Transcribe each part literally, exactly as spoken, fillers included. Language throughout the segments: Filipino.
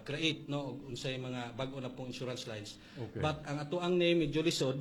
create no og unsay mga bag-o na pong insurance lines. Okay. But ang ato ang name medyo lisod,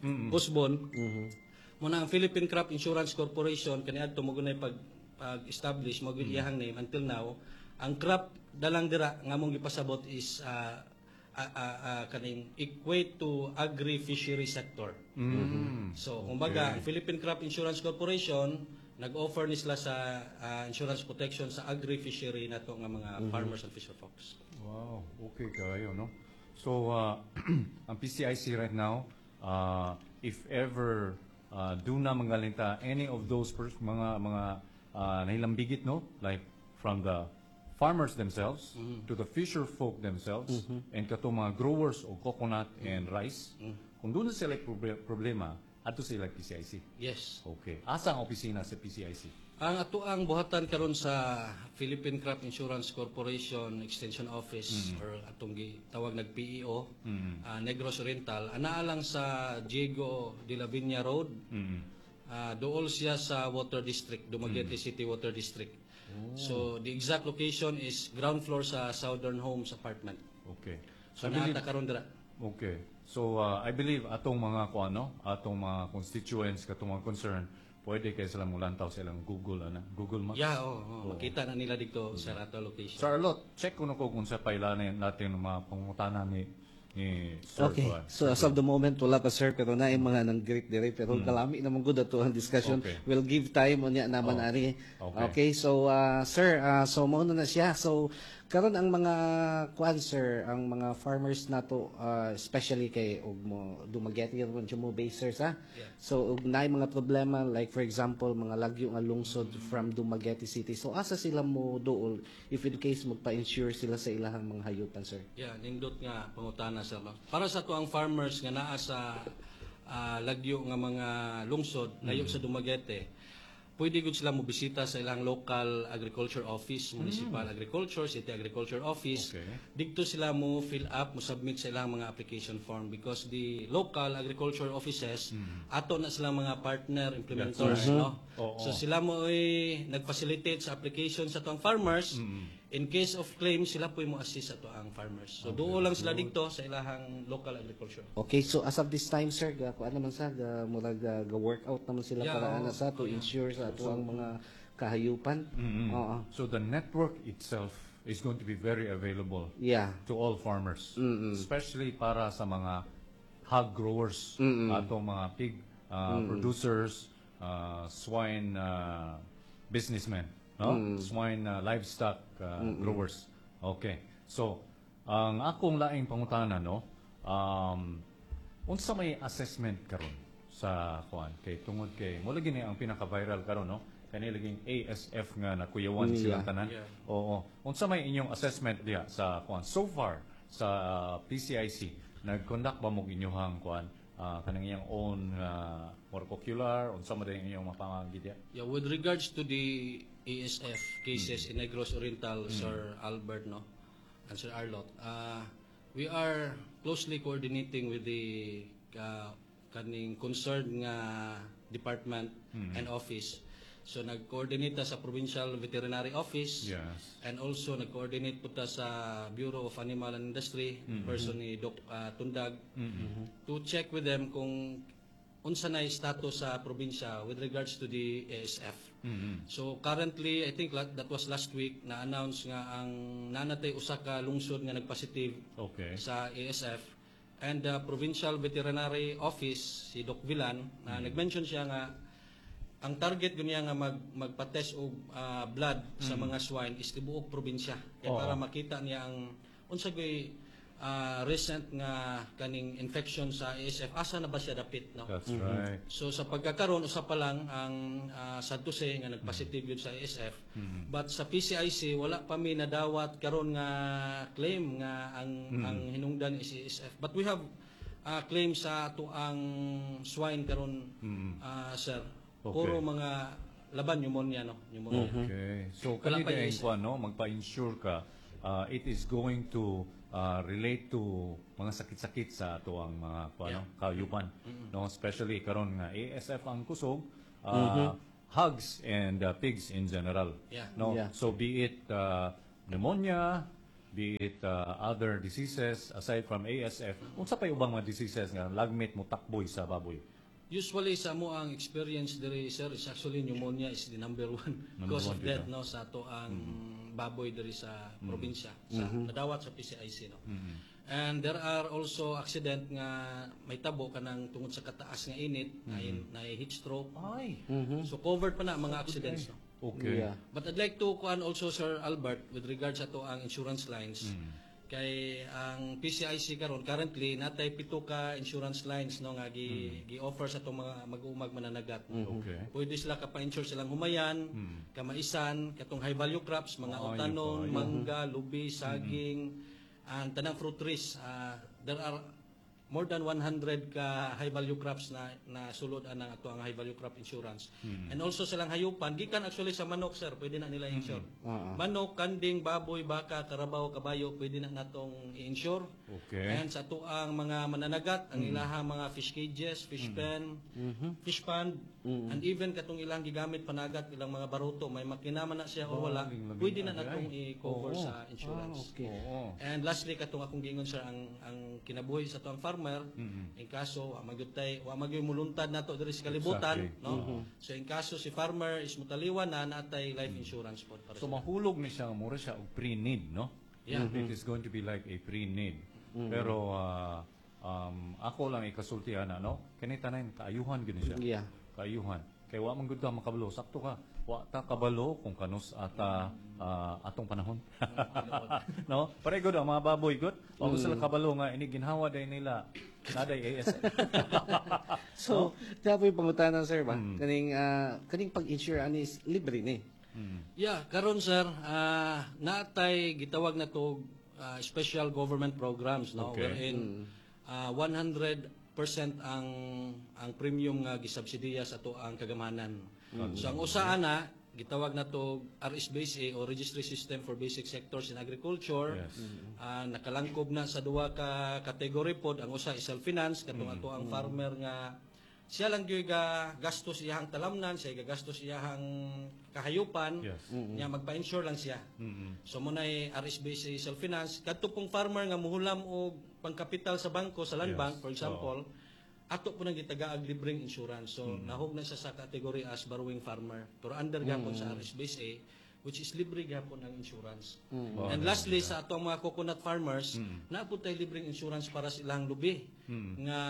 Osbon. Muna ang Philippine Crop Insurance Corporation kaniadto mo gunay pag pag-establish mo iyahang name until now. Ang crop dalang dira nga mong gipasabot is uh, uh, uh, uh, kaning equate to agri-fishery sector. Mm. So, kumbaga, ang Philippine Crop Insurance Corporation nag-offer ni sila sa uh, insurance protection sa agri-fishery na to nga mga farmers and fisher folks. Wow, okay kayo, no? So, uh, ang P C I C right now, uh, if ever uh, do na mangalinta any of those pers- mga mga uh, nahilambigit, no? Like from the farmers themselves to the fisher folk themselves and kato mga growers of coconut and rice, kung doon na sila proble- problema, ato sila P C I C. Yes. Okay. Asa ang opisina sa P C I C? Ang ato ang buhatan karon sa Philippine Crop Insurance Corporation Extension Office or atong tawag nag P E O, uh, Negros Oriental, anaa lang sa Diego de la Viña Road. Mm. Uh, dool siya sa Water District, Dumaguete City Water District. So the exact location is ground floor sa Southern Homes apartment. Okay. So I believe- naata karon dira. Okay. So, uh, I believe atong mga kuano, atong mga constituents, katong mga concern, pwede kayo sila mulantaw sa ilang Google, ana, Google Maps. Yeah, oh, oh, makita na nila dito sa ato location. Charlotte, check ko na ko kung sa pailanin natin ng mga pangutana ni, ni Sir Okay. Kuan. So as of the moment wala pa sir pero na mga nang great dire pero kalami naman good ato ang discussion. Okay. We'll give time on niya naman ari. Okay. Okay. So uh, sir, uh, so mao na siya. So karon ang mga kuan sir, ang mga farmers nato uh, especially kay og mo Dumaguete ron mo basers ha. Yeah. So og naay mga problema like for example mga lagyo nga lungsod from Dumaguete City. So asa sila mo duol if in case magpa-insure sila sa ilahang mga hayupan sir? Yeah, nindot nga pangutana sa para sa to ang farmers nga naa sa ah, lagyo nga mga lungsod layo sa Dumaguete. Pwede gud sila mo bisita sa ilang local agriculture office, municipal agriculture, city agriculture office. Okay. Dito sila mo fill up, mo submit sa ilang mga application form because the local agriculture offices ato na sila mga partner implementers, no? Oo. So sila mo ay nag-facilitate sa application sa tuang farmers. In case of claim, sila po mo assist sa tuang farmers. So doon lang sila dito sa ilahang local agriculture. Okay, so as of this time, sir, ga, kuan naman sa, ga, murag ga, ga workout naman sila Yeah, para oo. ana sa to ensure sa ato ang mga kahayupan. Mm-mm. Oo. So, the network itself is going to be very available Yeah. to all farmers. Mm-mm. Especially para sa mga hog growers, Mm-mm. ato mga pig uh, producers, uh, swine uh, businessmen, no? Swine uh, livestock uh, growers. Okay. So, ang akong laing pangutana, no? Um, unsa may assessment karon sa kuan kay tungod kay mo lagi ni ang pinaka-viral karon, no? Kani laging A S F nga nakuyawan Yeah. silang tanan. Yeah. Oo. Unsa may inyong assessment diha sa kuan so far sa uh, P C I C? Nag-conduct ba mo inyong kuan uh, kanang iyang own uh, curricular unsa man din inyong mapamagid diha? Yeah, with regards to the A S F cases in Negros Oriental, Sir Albert, no, and Sir Arlot, uh, we are closely coordinating with the uh, kaning concerned nga department and office. So nag-coordinate ta sa Provincial Veterinary Office Yes. and also nag-coordinate po ta sa Bureau of Animal and Industry, person ni Doc uh, Tundag, to check with them kung unsa na status sa probinsya with regards to the A S F. So currently, I think la- that was last week na announce nga ang nanatay usa ka lungsod nga nagpositive Okay. sa A S F and the Provincial Veterinary Office si Doc Villan na nag-mention siya nga ang target gunya nga mag magpa-test og ah, blood sa mga swine is tibuok probinsya kaya Oo. para makita niya ang unsa gay ah, recent nga kaning infection sa A S F asa na ba siya dapit, no? That's right. So sa pagkakaroon usa pa lang ang uh, Sadtuse nga nagpositive yun sa A S F. But sa P C I C wala pa mi nadawat karon nga claim nga ang ang hinungdan is A S F. But we have uh, claim sa ato ang swine karon uh, sir. Okay. Puro mga laban pneumonia, no? Pneumonia. Okay. So Wala kanina pa yung yung- kuan, no, magpa-insure ka, uh, it is going to uh, relate to mga sakit-sakit sa ato ang mga kuan, no, kayupan, no, especially karon nga A S F ang kusog, uh, hogs and uh, pigs in general. Yeah. No. Yeah. So be it uh, pneumonia, be it uh, other diseases aside from A S F, unsa pay ubang mga diseases nga lagmit mo takboy sa baboy? Usually sa mo ang experience diri sir is actually pneumonia is the number one Number cause one of death dito. no sa ato ang baboy diri sa probinsya sa nadawat sa P C I C no. And there are also accident nga may tabo kanang tungod sa kataas nga init na na heat stroke. Ay, So covered pa na ang mga accidents no. okay. Yeah. But I'd like to kuan also Sir Albert with regards sa to ang insurance lines. Kay ang P C I C karon currently natay pito ka insurance lines no nga gi, gi-offer sa to mga mag-uumag mananagat. Okay. Pwede sila ka-insure silang humayan, kamaisan, katong high value crops, mga Ayun utanon, po, ayun. mangga, lubi, saging, and tanang fruit trees. Ah, there are more than one hundred ka high value crops na na sulod anang ato ang high value crop insurance. And also silang hayupan gikan actually sa manok sir, pwede na nila insure. Oo. Manok, kanding, baboy, baka, karabaw, kabayo, pwede na natong i-insure. Okay. And sa ato ang mga mananagat, ang ilahang mga fish cages, fish pen, fish pond, and even katong ilang gigamit panagat, ilang mga baruto, may makinaman na siya o wala, Labing- labing pwede na agay. natong i-cover Oo. sa insurance. Okay. Oo. And lastly, katong akong gingon sir, ang, ang kinabuhi sa ato ang farmer, in kaso, wa magyutay, wa magyoy muluntad nato diri sa kalibutan, Exactly. no? So in kaso si farmer is mutaliwan na natay life insurance po para So sa mahulog ni siya, mura siya og pre-need, no? Yeah. It is going to be like a pre-need. Pero ah, um, ako lang ikasultihan na, no? Kani tanan kaayuhan gini siya. Yeah. Kaayuhan. Kay wa man gud ka makabalo, sakto ka. Wa ta kabalo kung kanus ata ah, atong panahon. No? Pare gud ang mga baboy gud. Wa ko sila kabalo nga ini ginhawa day nila. Naday A S F. So, kaya po yung pangutanan, sir, ba? Kaning, ah, kaning pag-insure, ano is libre ni. Yeah, karon sir, ah natay gitawag na to ah, special government programs no Okay. wherein ah, one hundred percent ang ang premium nga gisubsidiya sa to ang kagamanan. So ang usa na gitawag na to R S B S A o Registry System for Basic Sectors in Agriculture. Yes. Ah, nakalangkob na sa duha ka category pod, ang usa is self-finance katong ato ang farmer nga siya lang gyud ga gastos iyahang talamnan, siya gagastos iyahang kahayupan, Yes. niya magpa-insure lang siya. So mo nay R S B S A self-finance, kadto pong farmer nga muhulam og pangkapital sa bangko sa land Yes. bank for example, ato po nang gitagaag libreng insurance. So nahog na siya sa category as borrowing farmer. Pero under gapon sa R S B S A which is libre gapon ang insurance. And lastly sa ato ang mga coconut farmers, naa po tay libreng insurance para sa ilang lubi nga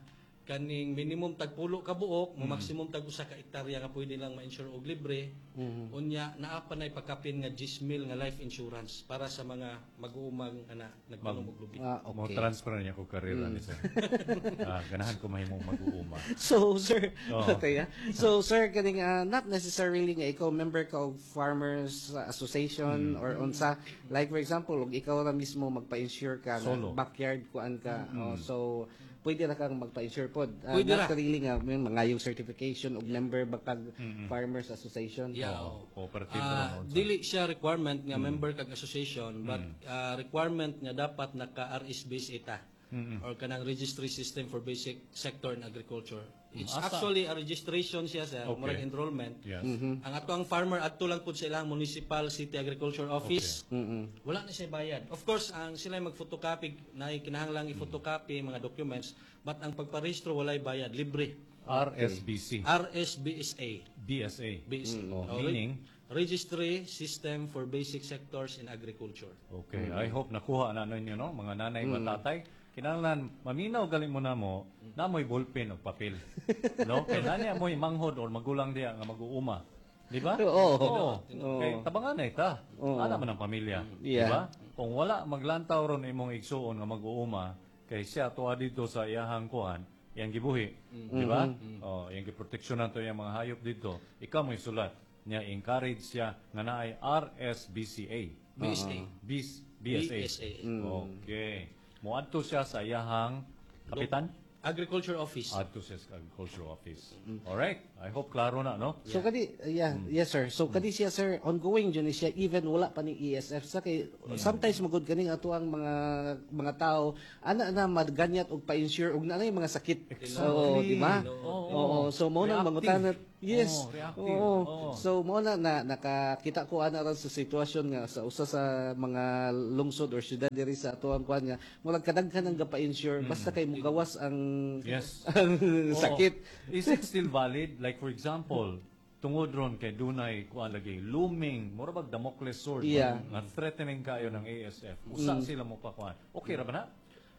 kaning minimum tag pulo ka buok, mo maximum tag usa ka hektarya nga pwede lang ma-insure og libre. Unya naa pa nay pagkapin nga ten mil nga life insurance para sa mga mag-uumag ana nagpalong og lubi. Ah, Mo okay. transfer niya ko karera ni sir. Ah, ganahan ko mahimong mag-uuma. So, sir, Oo. okay, ah. So, sir, kaning ah, not necessarily nga ikaw member ka og farmers association or unsa. Like for example, og ikaw ra mismo magpa-insure ka nga Solo. backyard kuan ka. Oh, so, pwede ra kang magpa-insure pod. Ah, Pwede not ra. really nga may mga yung certification og member ba kag farmers association. Yeah. Oo, oo. cooperative Ah, naman, sir. dili siya requirement nga member kag association but ah, requirement nga dapat naka R S B S A ta or kanang registry system for basic sector in agriculture. It's Asa? actually a registration siya sa Okay. murag enrollment. Yes. Ang ato ang farmer adto lang pud sa ilang municipal city agriculture office. Mm-mm. Wala na siya bayad. Of course, ang sila mag-photocopy na kinahanglang i-photocopy mga documents, but ang pagparehistro walay bayad, libre. R S B C. R S B S A. B S A. B S A. Oh, Oh, meaning? Registry System for Basic Sectors in Agriculture. Okay, I hope nakuha na ninyo, no? Mga nanay, mga tatay. Kinahanglan, maminaw galing mo na mo, na mo'y ballpen o papel. No? Kaya nani mo'y manghod o magulang diya nga mag-uuma. Di ba? Oo. Oo. Oo. Kay tabangan na ita. Oo. Ana man ang pamilya. Di Yeah. ba? Kung wala maglantaw ron imong igsuon nga mag-uuma, kay siya tuwa dito sa iyahang kuhan, yang gibuhi. Di ba? Oh, yang giproteksyonan to yung mga hayop dito. Ikaw mo'y sulat. Niya encourage siya nga naay R S B C A. B S A. B S B S A. B S A. Okay. Muadto siya sa iyahang kapitan. Agriculture Office. Adto sa Agriculture Office. Alright, I hope klaro na, no? So kadi yeah, yes sir. So kadi siya sir ongoing jud ni siya even wala pa ni E S F sa kay sometimes magud kani ato ang mga mga tao ana na madganyat og pa-insure og naay mga sakit. So di ba? Oo, so mo nang mangutan yes. Oo, reactive. Oo. Oo. So mo na, na nakakita ko ana ron sa sitwasyon nga sa usa sa mga lungsod or syudad diri sa ato ang kuan nga murag kadaghan ang gapa-insure basta kay mugawas ang Yes. ang Oo. sakit. Is it still valid? Like for example, tungod ron kay dunay kuan lagi looming mura bag Damocles sword Yeah. nga threatening kayo ng A S F. Usa sila mo pa kuan. Okay ra ba na?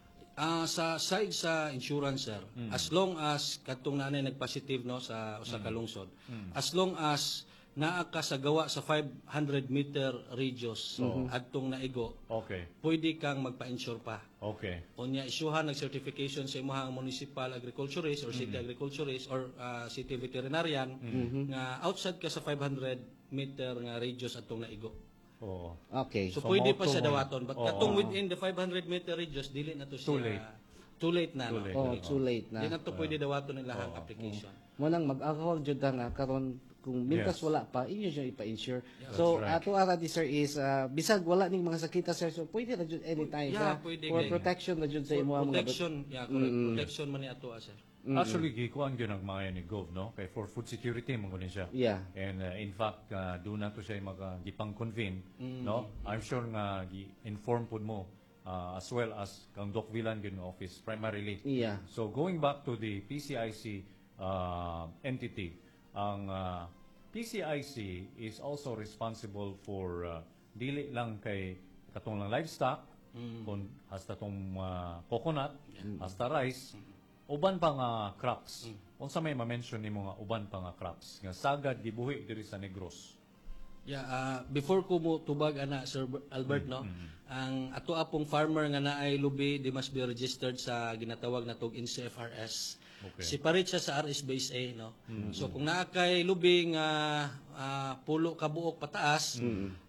Ah, sa side sa insurance sir, as long as katong nanay nagpositive no sa usa ka lungsod, as long as naa ka sa gawa sa five hundred meter radius adtong naigo, Okay. pwede kang magpa-insure pa. Okay. Unya isyuhan ng certification sa imong municipal agriculturist or city agriculturist or ah, city veterinarian nga outside ka sa five hundred meter nga radius atong naigo. Oo. Okay. So, So, pwede mauto pa siya mo- dawaton. But Oo. katong within the five hundred meter radius, dili na to siya. Too late. Too late na. Too no? late. Oh, too late na. Di na to pwede dawaton ng lahang application. Mo nang mag-agawag jud nga karon kung mintas Yes. wala pa inyo siya ipa-insure. So right. ato ara di sir is uh, bisag wala ning mga sakita sir so pwede ra jud anytime Yeah, sa pwede, for kay- protection ra jud sa For imo mga protection, yeah, correct. Protection man ni ato ah, sir. Actually, gikuan gyud ang mga ni Gov, no? Kay for food security mo siya. Yeah. And uh, in fact, uh, doon na to siya mag uh, gipang convene, no? I'm sure nga gi-inform pud mo uh, as well as kang Doc Villan gyud nga office primarily. Yeah. So going back to the P C I C uh, entity, ang uh, P C I C is also responsible for uh, dili lang kay katong lang livestock, kun hasta tong uh, coconut, hasta rice, uban pa nga crops. Unsa may ma-mention nimo nga uban pa nga crops nga sagad gibuhi diri sa Negros. Yeah, ah, before ko mo tubag ana Sir Albert no, ang ato apong farmer nga naay lubi di must be registered sa ginatawag na tog N C F R S. Okay. Separate siya sa R S Base A no. So kung naa kay lubi nga ah, pulo ka buok pataas,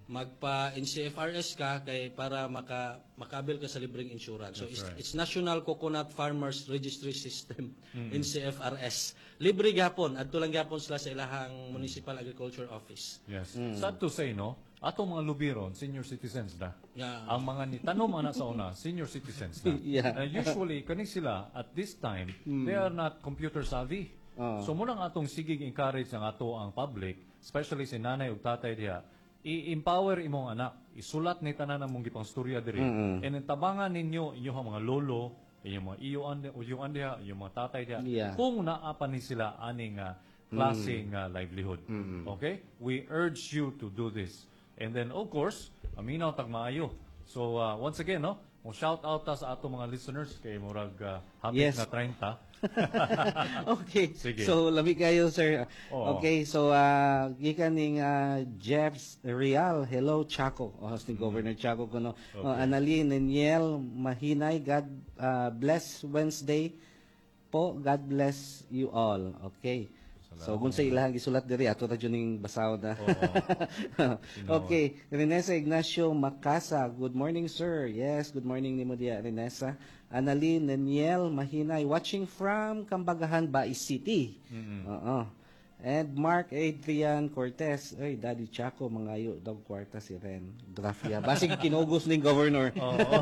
magpa N C F R S ka kay para maka makabil ka sa libreng insurance. So it's, it's National Coconut Farmers Registry System, N C F R S. Libre gapon, adto lang gapon sila sa ilahang Municipal Agriculture Office. Yes. Sad to say no, ato mga lubiron senior citizens na. Yeah. Ang mga nitanom ana sa una senior citizens na. Yeah. Uh, usually kani sila at this time they are not computer savvy. Oo. So muna nga atong sigig encourage ang ato ang public, especially si nanay ug tatay diha, i-empower imong anak, isulat ni tanan among gipang storya diri. And tabangan ninyo inyong mga lolo, inyong mga iyo ande, iyo ande, inyong mga tatay diha. Yeah. Kung naapa ni sila aning uh, klaseng uh, livelihood. Okay? We urge you to do this. And then of course, aminaw tag maayo. So uh, once again, no, mo shout out ta sa ato mga listeners kay murag uh, hapit Yes. na thirty. Okay. Sige. So lami kayo sir. Oo. Okay, so uh, gikan ning uh, Jeffs Real. Hello Chaco. Oh, ni Governor Chaco kuno. Oh, Annalyn Neniel Mahinay, God uh, bless Wednesday po. God bless you all. Okay. So kung sa ilahang gisulat diri ato ra jud ning basaw na. Okay, Renesa Ignacio Macasa. Good morning sir. Yes, good morning nimo dia Renesa. Annalyn Neniel Mahinay watching from Cambagahan, Baez City. Oo. And Mark Adrian Cortez. Ay, Daddy Chaco, mangayo daw kwarta si Ren. Grafia. Basig kinugos ning governor.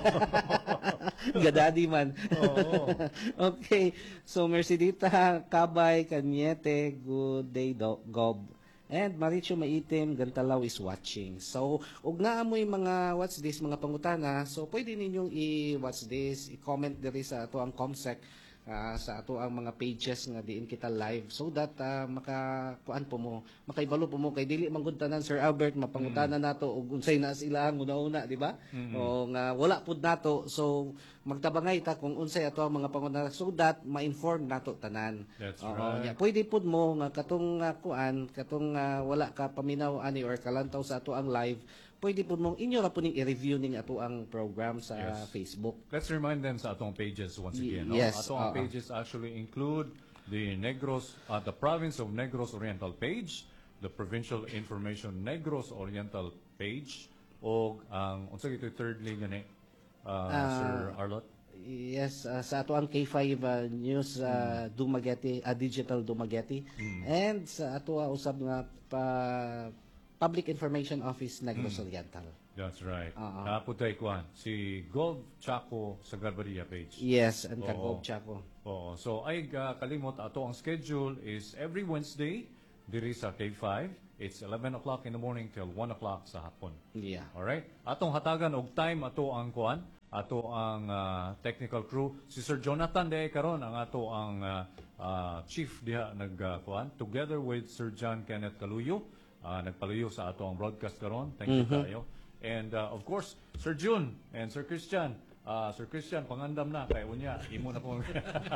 Gadadi man. Okay. So, Mercedita Kabay Cañete, good day, do, Gob. And Maricho Maitim Gantalaw is watching. So, ug naa mo yung mga what's this, mga pangutana, so pwede ninyong i-what's this, i-comment diri sa ato ang Comsec, ah, sa ato ang mga pages nga diin kita live so that uh, makakuan po mo, makaibalo po mo kay dili man gud tanan Sir Albert mapangutana nato ug unsay na sila ang una-una, di ba? O nga wala pud nato, so magtabangay ta kung unsay ato ang mga pangutana so that ma-inform nato tanan. That's Oo, right. nya, pwede pud mo nga katong uh, kuan, katong uh, wala ka paminaw ani or kalantaw sa ato ang live, pwede pud mong inyo ra pud ning i-review ning ato ang program sa Yes. Facebook. Let's remind them sa atong pages once Y- again. No? yes, Atong oo. pages actually include the Negros, uh, the province of Negros Oriental page, the provincial information Negros Oriental page, o ang unsa gito third link gani, uh, Ah, Sir Arlot? Yes, uh, sa ato ang K five uh, News uh, Dumaguete, uh, Digital Dumaguete. And sa ato ang usab nga pa, Public Information Office Negros Oriental. That's right. Oo. Naputay kuan si Gov Chaco sa Garbaria page. Yes, and Oo. Kagob Chaco. Oo. So ay uh, kalimot ato ang schedule is every Wednesday diri sa K five. It's eleven o'clock in the morning till one o'clock sa hapon. Yeah. Alright? Atong hatagan og time ato ang kuan, ato ang ah, technical crew. Si Sir Jonathan de karon ang ato ang ah, ah, chief diha nag ah, kuan together with Sir John Kenneth Caluyo. ah, nagpaluyo sa ato ang broadcast karon. Thank you kayo. And ah, of course, Sir June and Sir Christian. Ah, Sir Christian, pangandam na kay unya imo na po.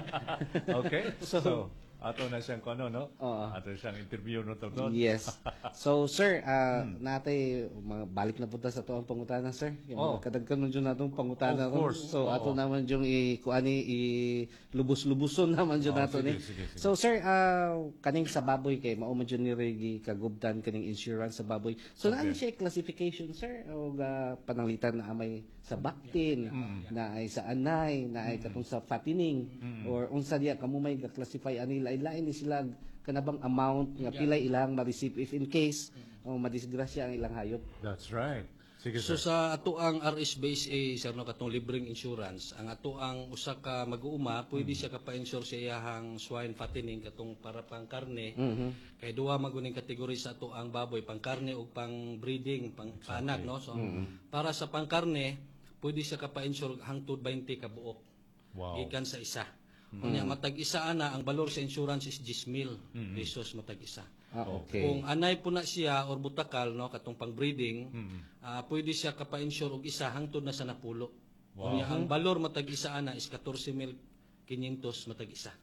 Okay? So, ato na siyang kuno no? Oo. Ato siyang interview no to. Yes. So, sir, uh, natay, mga balik na punta sa ito ang pangutana, sir. Yung Oh. mga kadagkanon dyan natong pangutana. Of course. So, Oo. ato naman yung i, kuani, i-lubos-lubuson naman dyan Oh, nato sige, ni. sige, sige. So, sir, uh, kaning sa baboy kay, mauman dyan ni Regi kagubdan kaning insurance sa baboy. So, Okay. naan siya classification, sir? O uh, pananglitan na amay sa baktin, na ay sa anay, na ay katong sa fattening, or unsa diya kamo may ga-classify ani lain-lain ni sila kanabang amount nga pila ilang ma-receive if in case o madisgrasya ang ilang hayop. That's right. Sige, So sir. sa ato ang R S base A sir no katong libreng insurance, ang ato ang usa ka mag-uuma pwede siya ka-insure sa iyahang swine fattening katong para pang karne. Kay duha maguning kategory sa ato ang baboy, pang karne ug pang breeding, pang paanak no. So para sa pang karne, pwede siya ka-insure hangtod twenty ka buok. Wow. Gikan sa isa. Unya matag isa ana ang balor sa insurance is ten mil pesos matag isa. Ah, okay. Kung anay po na siya or butakal no katong pang-breeding, ah, pwede siya kapa-insure og isa hangtod na sa napulo. Wow. Unya ang balor matag isa ana is fourteen mil quinientos matag isa.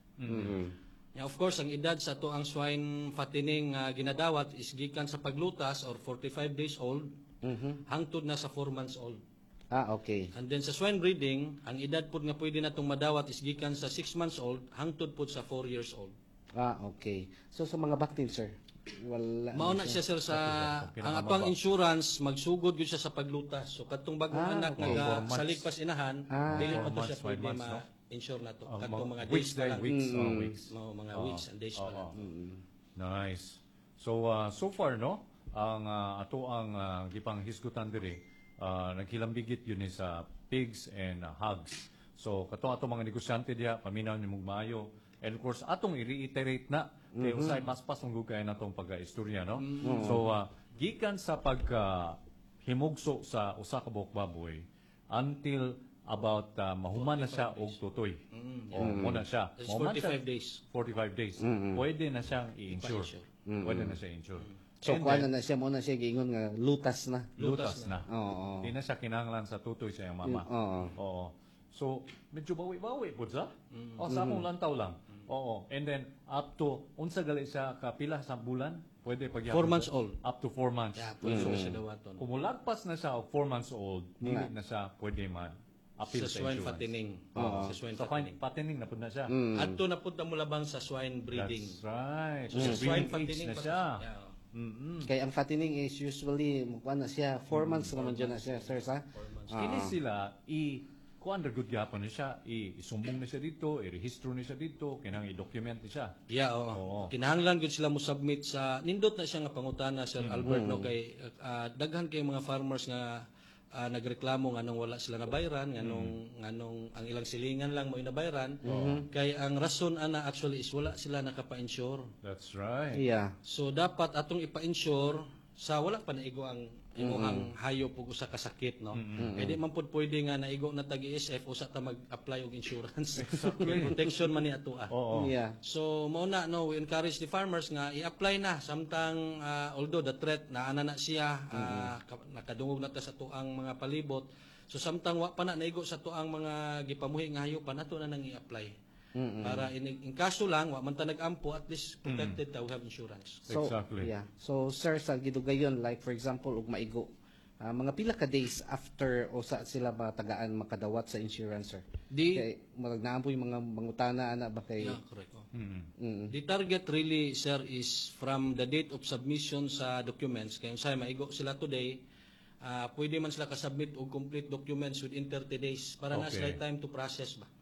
Yeah, of course, ang edad sa to ang swine fattening nga ginadawat is gikan sa paglutas or forty-five days old hangtod na sa four months old. Ah, okay. And then sa swine breeding, ang edad pod nga pwede natong madawat is gikan sa six months old hangtod pod sa four years old. Ah, okay. So, sa mga baktin, sir? Wala. Mao na siya sir sa ang atong insurance magsugod gyud siya sa paglutas. So katong bagong Ah, anak okay. nga Four months. salig pas inahan, Ah. dili Four pa to siya months, five pwede months, no? ma-insure na to. Ah, Katong mga mga weeks days pa day, lang. weeks, oh, weeks. Mga, mga weeks and days pa Oo. lang. Nice. So uh, so far no, ang uh, ato ang uh, gipang hisgutan diri uh, naghilambigit yun ni sa pigs and uh, hogs. So kato ato mga negosyante diha paminaw ni mong maayo. And of course atong i-reiterate na kay usay paspas ang gugay natong pag-istorya no. So uh, gikan sa pagka himugso sa usa ka buok baboy until about uh, mahuman na siya og tutoy. O mo na siya. It's Mahuman siya- forty-five days. forty-five days. Pwede na siyang i-insure. Pa-insure. Pwede na siya i-insure. So, And kuha then, na na siya, mo na siya giingon nga lutas na. lutas na. Oo. Hindi na siya kinanglan sa tutoy sa iyang mama. Oo. Oo. So, medyo bawi-bawi po sa. O, sa akong lantaw lang. Oo. And then, up to, unsa gali siya kapila sa bulan, pwede pag Four months old. Up to four months. Yeah, pwede na siya dawaton. Kung mulagpas na siya o four months old, dili na siya pwede man-appeal Sa sa, swine insurance. fattening. Oo. Sa swine Sa fattening. fine patining na po na siya. Adto na pud na mo labang sa swine breeding. That's right. So, Breeding sa swine age fattening na pa- siya. Yeah. Mm-mm. Kaya ang fattening is usually, kuha na siya, four months naman dyan na siya, sir, sa? Kini sila i kuan ra gud gyapon ni siya i isumbong na siya dito, i-rehistro ni siya dito, kinang i-document ni siya. Yeah, oo. Oo. Kinahanglan gud sila mo submit sa nindot na siya nga pangutana Sir Albert no kay ah, daghan kay mga farmers nga ah, nagreklamo nga nung wala sila nabayran nga nung nga nung ang ilang silingan lang mo inabayran kay ang rason ana actually is wala sila nakapa-insure. That's right. Yeah. So dapat atong ipa-insure sa wala pa naigo ang imong hayop ug usa ka sakit no. Kay di man pud pwede nga naigo na tag E S F usa ta mag-apply og insurance. Kay protection man ni ato ah. Oo. Yeah. So mao na no we encourage the farmers nga i-apply na samtang ah, although the threat na ana na siya ah, ka- nakadungog na ta sa tuang mga palibot. So samtang wa pa na naigo sa tuang mga gipamuhi nga hayop pa nato na nang i-apply. Para in, in kaso lang wa man ta nag-ampo at least protected ta we have insurance. So, Exactly. Yeah. So, sir, sa gidugayon, like for example, ug maigo, ah, mga pila ka days after o sa sila ba tagaan makadawat sa insurance, sir? Di Kay, marag naampo yung mga mangutana, ana ba kay... yeah, correct. oh. Mm. Mm. The target really, sir, is from the date of submission sa documents. Kaya say maigo sila today, ah, pwede man sila ka-submit og complete documents within thirty days para na Okay. sila time to process ba.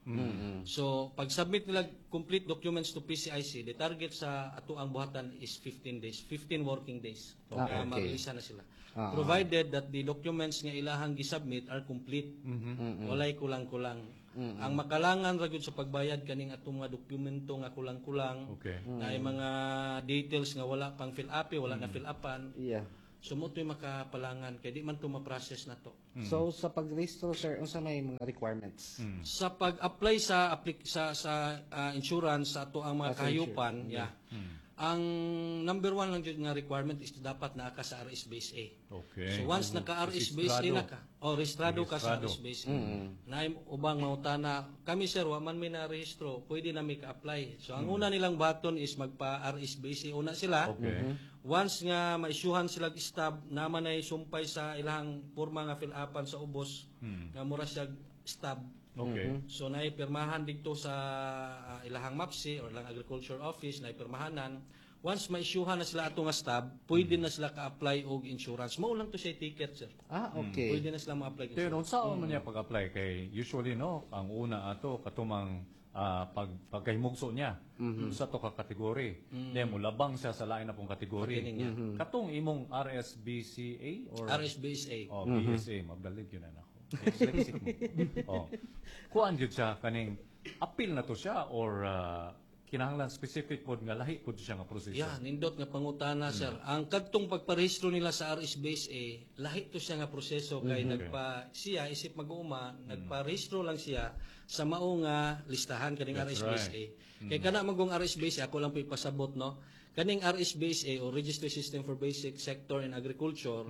So pag submit nila complete documents to P C I C, the target sa ato ang buhatan is fifteen days, fifteen working days. Ah, Kaya okay. ma-release na sila. Ah, Provided that the documents nga ilahang gi-submit are complete. Walay kulang-kulang. Ang makalangan ra gyud sa pagbayad kaning atong mga dokumento nga kulang-kulang. Okay. Na ay mga details nga wala pang fill up, wala na fill upan. Yeah. So mo to'y makapalangan kay di man to ma-process na to. So sa pag-rehistro sir, unsa may mga requirements? Sa pag-apply sa applic- sa sa ah, insurance sa ato ang mga Ah, sa kahayupan, yeah. Ang number one lang jud nga requirement is dapat naa ka sa R S Base A. Okay. So once naka-R S Base A na ka, o rehistrado ka sa R Rehistrado. S Base A, na ubang mautana, kami sir, wa man may na-rehistro, pwede na may ka-apply. So ang una nilang button is magpa-R S Base A una sila. Okay. Once nga ma-issuehan sila stab, naman ay sumpay sa ilang porma nga fill-upan sa ubos, nga mura siya stab. Okay. So naipirmahan dito sa ah, ilahang MAPSI or ilang agriculture office, naipirmahanan. Once ma-issuehan na sila ato nga stab, pwede na sila ka-apply og insurance. Mao lang to siya ticket, sir. Ah, okay. Pwede na sila ma-apply. Pero saan man niya pag-apply kay usually no, ang una ato katumang ah, pag pagkahimugso niya sa to ka kategory. Then mulabang siya sa lain na pong kategory. Patining niya. Katong imong R S B C A or R S Base A. oh, B S A mabdalig yun na ako. Dyslexic mo. Oh. Kuan jud siya kaning appeal na to siya or ah, kinahanglan specific pod nga lahi pod siya nga proseso. Yeah, nindot nga pangutana, sir. Ang kadtong pagparehistro nila sa R S Base A, lahi to siya nga proseso kay nagpa siya isip mag-uuma, nagparehistro lang siya sa mao nga listahan kaning R S That's Base A. Kay kana magong R S Base A, ako lang po ipasabot no. Kaning R S Base A o Registry System for Basic Sector in Agriculture,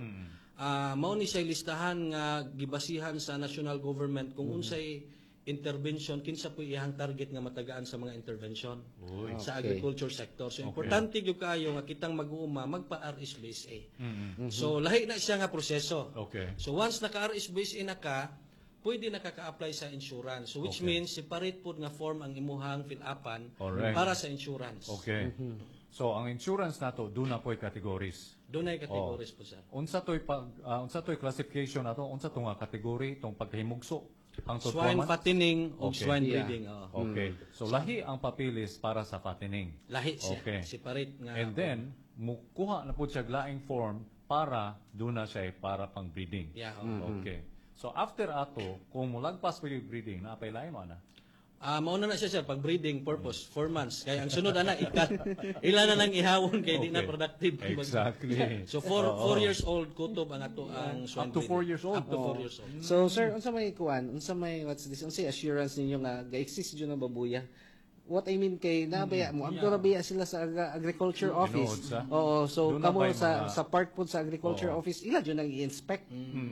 ah mao ni siya listahan nga gibasihan sa national government kung unsay intervention kinsa po iyang target nga matagaan sa mga intervention Uy. sa Okay. agriculture sector. So importante gyud kayo nga kitang mag-uuma magpa-R S Base A. Mm-hmm. So lahi na siya nga proseso. Okay. So once naka-R S Base A na ka, pwede na kaka-apply sa insurance. So which Okay. means separate pod nga form ang imuhang fill-upan Alright. para sa insurance. Okay. So ang insurance nato do na po'y categories. Doon ay categories po, sir. Unsa to'y pag ah, unsa to'y classification nato? Unsa to nga category tong pagkahimugso? Ang Swine fattening o Okay. swine Yeah. breeding. oo. Okay. So lahi ang papilis para sa fattening. Lahi siya. Okay. Separate nga. And then mukuha na po siya laing form para do na siya para pang breeding. Yeah, oo. Okay. So after ato, kung mulagpas pa yung breeding, naapay lain mo na. Ah, mauna na siya sir pag breeding purpose, four months. Kaya ang sunod ana ikat. Ila na lang ihawon kay di na Okay. productive. Exactly. So four four years old kutob ang ato ang swine Up to four breeding. years old? Up to four Oo. years old. So sir, unsa may kuan? Unsa may what's this? Unsa assurance ninyo nga ga-exist jud ang babuya? What I mean kay nabaya mo, ang biya sila sa ag- agriculture office. Tinuod sa- Oo, so Doon na kamo ba yung sa mga- sa part po sa agriculture office, ila jud nang i-inspect.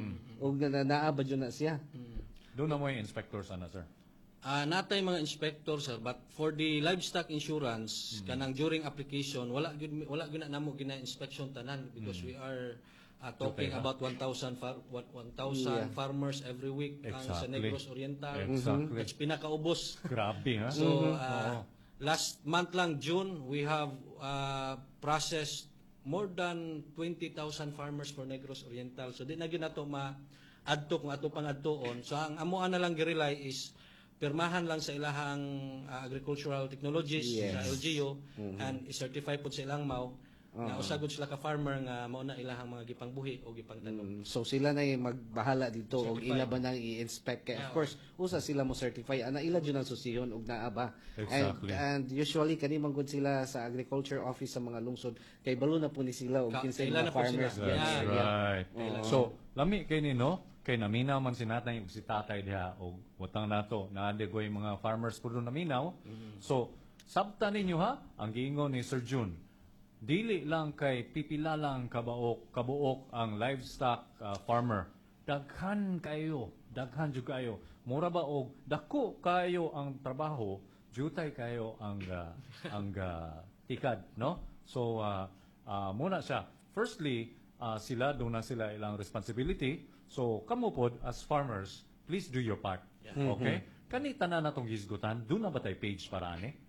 O na naa ba jud na siya? Doon na mo yung inspector sana, sir. Ah, natay mga inspector sir, but for the livestock insurance kanang during application wala gyud wala gyud na namo gina inspection tanan because we are ah, talking about one thousand far, one thousand farmers every week ang sa Exactly. Negros Oriental. Exactly. That's pinakaubos. Grabe, ha? So ah, last month lang June we have ah, processed more than twenty thousand farmers for Negros Oriental. So di na gyud nato ma adto kung ato pang adtoon. So ang amuan na lang gi-rely is pirmahan lang sa ilahang ah, agricultural technologies Yes. sa L G U and i-certify po sa ilang mao nga usagod sila ka farmer nga mao na ilahang mga gipangbuhi o gipangtanom. Mm, so sila na yung magbahala dito og Certify. ila ba nang i-inspect kay of course usa sila mo certify ana ila jud ang susihon og naa ba. Exactly. And, and usually kani man gud sila sa agriculture office sa mga lungsod kay balo na po ni sila og Ka- kinsay kailan mga na po farmers. sila. That's Yeah, right. So, lami kay ni no, kay naminaw man si natay ug si tatay diha og watang nato naade ko yung mga farmers ko doon naminaw. So, sabta ninyo ha, ang giingon ni Sir June. Dili lang kay pipila lang kabaok kabuok ang livestock uh, farmer. Daghan kayo, daghan jud kayo. Mura ba og dako kayo ang trabaho, jutay kayo ang uh, ang uh, tikad, no? So uh, uh, muna siya. Firstly, uh, sila doon na sila ilang responsibility. So kamo pod as farmers, please do your part. Okay? Kani tanan natong gisgutan, doon na ba tay page para ani?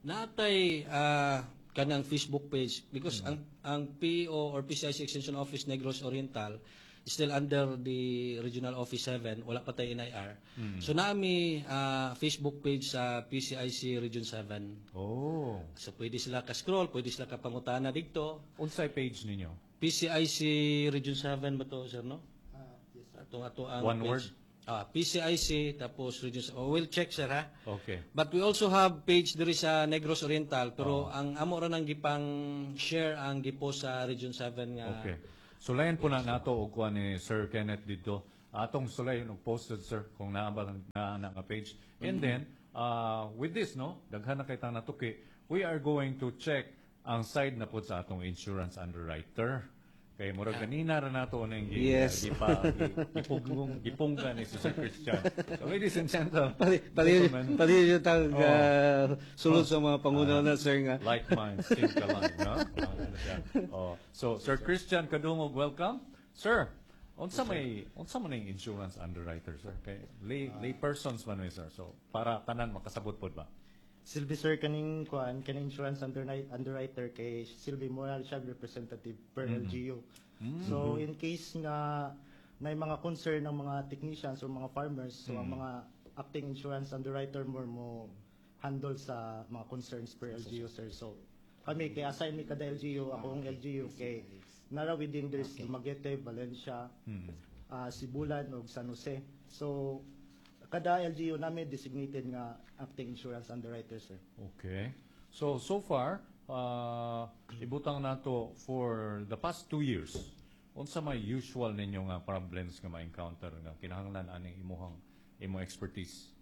Natay ah, kanang Facebook page because ang ang P O or P C I C Extension Office Negros Oriental still under the Regional Office seven, wala pa tayo N I R. So naami ah, Facebook page sa P C I C Region seven. Oh. So pwede sila ka-scroll, pwede sila ka-pangutana dito. Unsay page ninyo? P C I C Region seven ba to, sir, no? Ato ato ang One page. word? Ah, P C I C tapos Region seven. Oh, we'll check, sir, ha? Okay. But we also have page diri sa Negros Oriental, pero Oh. ang amo ra nang gipang share ang gipo sa Region seven nga. Okay. Sulayan po na nato og kuan ni Sir Kenneth dito. Atong sulayan og posted, sir, kung naa ba na na nga page. And then uh, with this, no, daghan na kay tang natuki, we are going to check ang side na po sa atong insurance underwriter. Kay murag kanina ra nato ning Yes. gipa gipugong gipungga ni si Sir Christian. So ladies and gentlemen, Pali, pali, gentlemen, pali yung tag Oh. ah, sulod sa mga pangunaw na, sir, nga. like minds think alike, no? Ano siya? Oh, so Sir Christian Kadungog, welcome. Sir, unsa may unsa man ang insurance underwriter, sir? Kay lay lay persons man ni, sir. So para tanan makasabot pod ba? Silbi sir kaning kuan kaning insurance underwriter underwriter kay Silbi Moral siya representative per L G U. So in case nga na mga concern ng mga technicians or mga farmers, so ang mga acting insurance underwriter mo mo handle sa mga concerns per L G U, sir. So kami kay assign mi kada L G U, akong L G U kay nara within this Dumaguete, Valencia, ah, Sibulan ug San Jose. So kada L G U namin designated nga acting insurance underwriter, sir. Okay. So so far, uh, ibutang nato for the past two years. Unsa may usual ninyo nga problems nga ma-encounter nga kinahanglan ani imuhang imo expertise?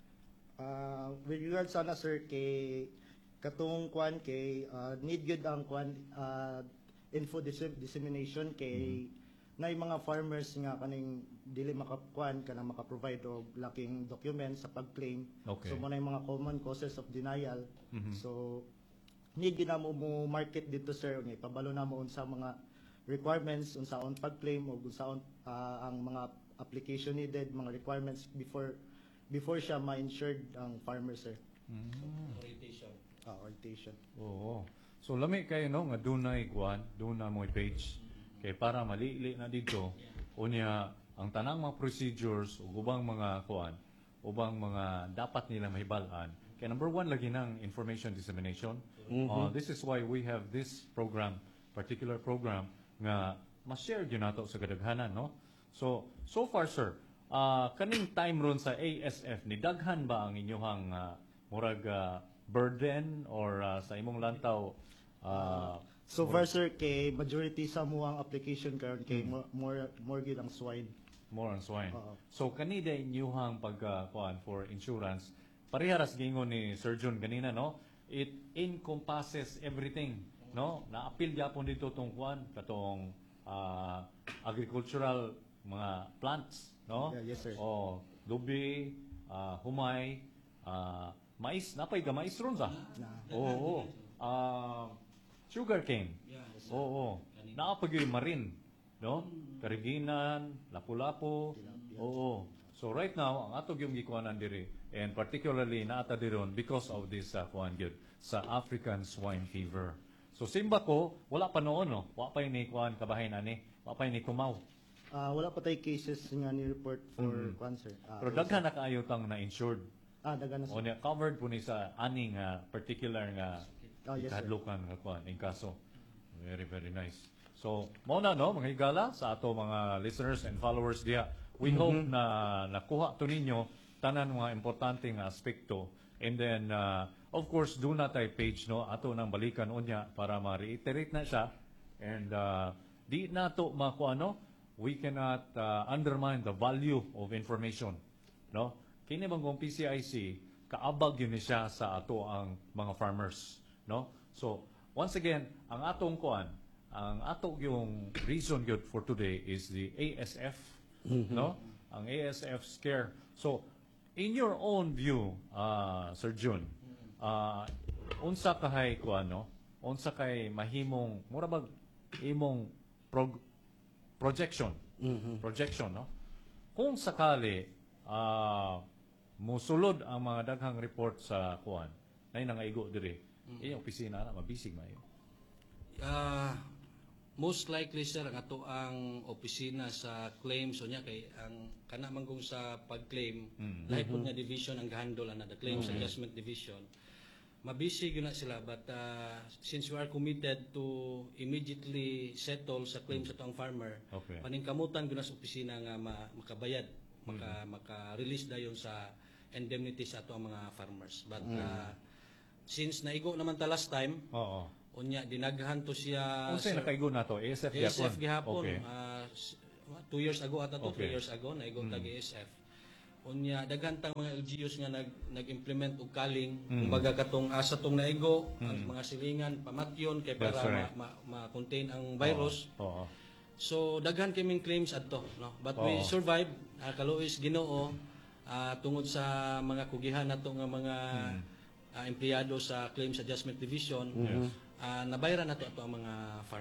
Uh, with regards sana, sir, kay katong kwan kay uh, need gyud ang kwan uh, info dis- dissemination kay nay mga farmers nga kaning dili makakuan kanang maka-provide og laking documents sa pag-claim. Okay. So mo na yung mga common causes of denial. So need gyud na mo mo market dito, sir, nga ipabalo na mo unsa mga requirements unsaon pag-claim o unsaon uh, ang mga application needed, mga requirements before before siya ma-insured ang farmer, sir. Orientation. Ah, orientation. Oo. So lami kayo no nga dunay kuan, dunay mo page kay para malili na dito unya ang tanang mga procedures ug ubang mga kuan, ubang mga dapat nila mahibal-an. Kay number one lagi nang information dissemination. Uh, this is why we have this program, particular program nga ma-share gyud nato sa kadaghanan, no? So so far, sir, uh, kaning time ron sa A S F ni daghan ba ang inyong uh, murag uh, burden or uh, sa imong lantaw uh, So far, sir, kay majority sa mo ang application karon kay more more, more gyud ang swine. more on swine. Oo. So kanida inyuhang pagkuan for insurance, pariharas gingon ni Sir Jun kanina, no? It encompasses everything, no? Naapil gyapon dito tong kuan katong ah, agricultural mga plants, no? Yeah, yes, sir. Oh, lubi, ah, humay, ah, mais, napay ga mais ron sa? Oo. oo. Ah, sugarcane. Yeah. Oo. Naapag yung marin, no? Kariginan, lapu-lapu. Oo. So right now, ang atog yung gikuanan diri, and particularly naata diron because of this uh, kuan gyud sa African swine fever. So simba ko, wala pa noon, no? Wa pa ni kuan kabahin ani, wa pa ni kumaw. Ah, wala pa tay cases nga ni report for cancer. Ah, Pero daghan na kaayo tang na insured. ah dagan na, O sir. niya covered po ni sa aning uh, particular nga Oh, yes, sir. ikadlukan nga kuan in kaso. Very very nice. So, mo na no mga higala sa ato mga listeners and followers diha. We hope na nakuha to ninyo tanan mga importante nga aspekto. And then uh, of course do na tay page no ato nang balikan unya para ma-reiterate na siya. And uh, di nato makuha no, we cannot uh, undermine the value of information. No? Kini bang P C I C kaabag yun ni siya sa ato ang mga farmers, no? So, once again, ang atong kuan, ang ato yung reason good for today is the A S F, no? Ang A S F scare. So, in your own view, uh, Sir Jun, uh, unsa kahay kuan, no? Unsa kay mahimong mura bag imong prog- projection, projection, no? Kung sakali ah musulod ang mga daghang report sa kuan, nay nangaigo diri. Iyong opisina na mabisig mayo. Ah, most likely sir ang ato ang opisina sa claims so nya kay ang kana man kung sa pag-claim lahi pud nga division ang gahandle ana the claims adjustment division. Mabisi gyud na sila but uh, since we are committed to immediately settle sa claims sa ang farmer, Okay. paningkamutan gyud na sa opisina nga ma- makabayad, maka maka-release dayon sa indemnity sa ato ang mga farmers. But uh, since naigo naman ta last time, Oo. unya dinaghan to siya Unsay sir, nakaigo na to? A S F A S F gihapon. Okay. ah, s- what, two years ago ata to, Okay. three years ago naigo tag A S F. Unya daghan tang mga L G Us nga nag nag-implement og kaling kumbaga katong asa tong naigo ang mga silingan pamatyon kay para That's right. ma, ma, ma-contain ang virus. Oo. So daghan kaming claims adto no but we Oo. survive uh, kaluoy is Ginoo ah, tungod sa mga kugihan nato nga mga ah, empleyado sa Claims Adjustment Division. Yes. ah, nabayaran nato ato ang mga farmers.